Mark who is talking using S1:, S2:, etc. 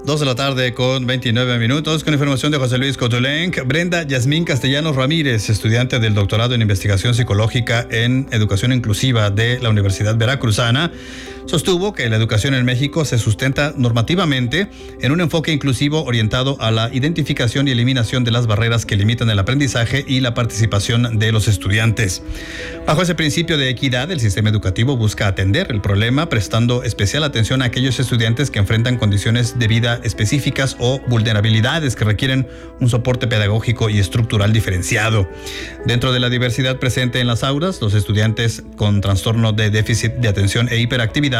S1: 2 de la tarde con 29 minutos, con información de José Luis Cotolenc. Brenda Yasmín Castellanos Ramírez, estudiante del doctorado en investigación psicológica en educación inclusiva de la Universidad Veracruzana, sostuvo que la educación en México se sustenta normativamente en un enfoque inclusivo orientado a la identificación y eliminación de las barreras que limitan el aprendizaje y la participación de los estudiantes. Bajo ese principio de equidad, el sistema educativo busca atender el problema prestando especial atención a aquellos estudiantes que enfrentan condiciones de vida específicas o vulnerabilidades que requieren un soporte pedagógico y estructural diferenciado. Dentro de la diversidad presente en las aulas, los estudiantes con trastorno de déficit de atención e hiperactividad